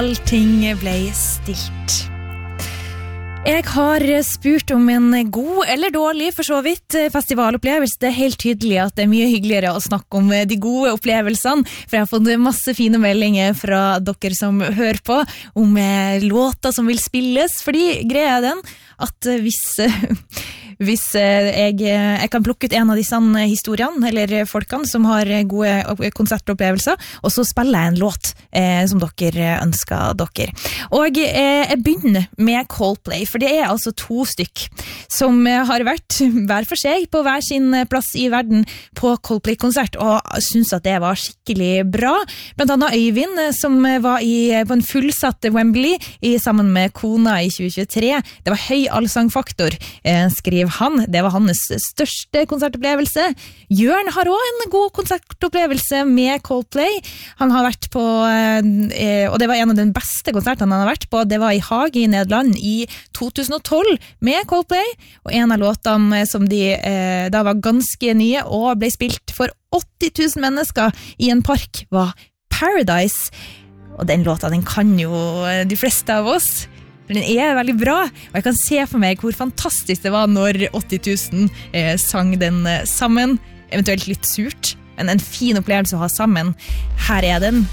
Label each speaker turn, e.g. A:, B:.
A: Allting ble stilt. Jeg har spurt om en god eller dårlig, for så vidt, festivalopplevelse. Det helt tydelig at det mye hyggeligere å snakke om de gode opplevelsene, for jeg har fått masse fine meldinger fra dere som hører på, om låter som vil spilles, fordi greia den at hvis jeg kan plukke ut en av disse historiene, eller folkene som har gode konsertopplevelser, og så spiller jeg en låt som dere ønsker dere. Og jeg begynner med Coldplay, for det altså 2 stykk som har vært hver for seg på hver sin plass i verden på Coldplay-konsert, og synes at det var skikkelig bra. Blant annet Øyvind, som var på en fullsatt Wembley sammen med kona i 2023. Det var høy allsangfaktor, skriver han. Det var hans største konsertopplevelse. Jørn har også en god konsertopplevelse med Coldplay. Han har vært på, og det var en av de beste konsertene han har vært på, det var i Haag i Nederland i 2012 med Coldplay, og en av låtene som de da var ganske nye og ble spilt for 80 000 mennesker i en park var Paradise. Og den låta, den kan jo de fleste av oss. Den veldig bra, og jeg kan se for meg hvor fantastisk det var når 80 000 sang den sammen, eventuelt litt surt, men en fin opplevelse å ha sammen. Her den.